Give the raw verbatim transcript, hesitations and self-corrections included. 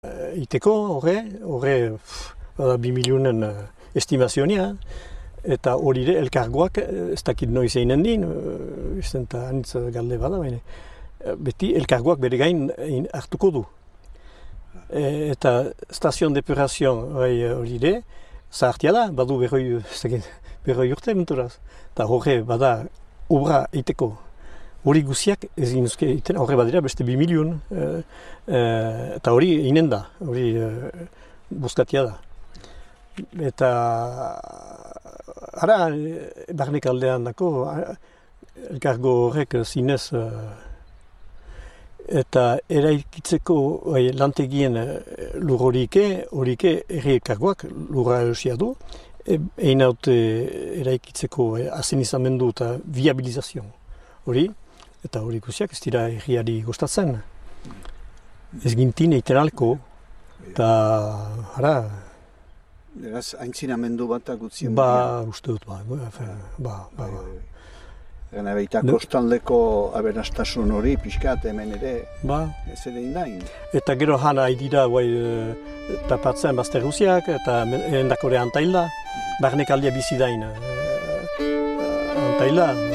iteko horre, horre bi milionen estimazionia, eta hori ere elkargoak ez dakit noiz eginen din, ez eta anitz galde bada, baina beti elkargoak bere gain hartuko du. E, eta stazion depurazioan hori ere, zahartia da, badu berroi, berroi urte menturaz. Eta horre bada obra eiteko. Hori guziak ez ginuzke egiten, horre badira beste bi milion. E, e, eta hori inen da, hori e, bozkatia da. Eta ara, barnek aldean dako, elkargo horrek zinez eta eraikitzeko oi, lantegien lur horike, horike erri elkargoak lurra erosia du, egin haute eraikitzeko azenizamendu eta viabilizazio hori, eta hori guziak ez dira erriari gustatzen. Ez gintin eiten alko, eta ara, Eraz, haintzinamendu bat agutzien? Ba, uste dut, ba, ba, ba. Gana baita kostaldeko aberastasun hori, pixkat hemen ere, ba. Ez ere indain. Eta gero hana haidira, guai, tapatzen bazter guziak, eta endakore antaila, barnek aldia bizi dain. Antaila,